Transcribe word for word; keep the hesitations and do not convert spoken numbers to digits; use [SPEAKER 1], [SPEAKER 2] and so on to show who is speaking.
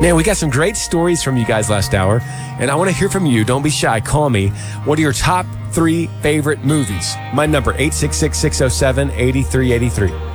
[SPEAKER 1] Man, we got some great stories from you guys last hour, and I want to hear from you. Don't be shy. Call me. What are your top three favorite movies? My number, eight six six, six oh seven, eight three eight three.